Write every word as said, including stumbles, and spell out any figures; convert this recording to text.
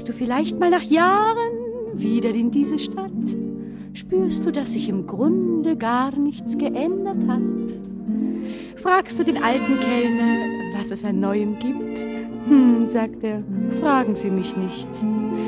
du vielleicht mal nach Jahren wieder in diese Stadt, spürst du, dass sich im Grunde gar nichts geändert hat. Fragst du den alten Kellner, was es an Neuem gibt? Hm, sagt er, fragen Sie mich nicht.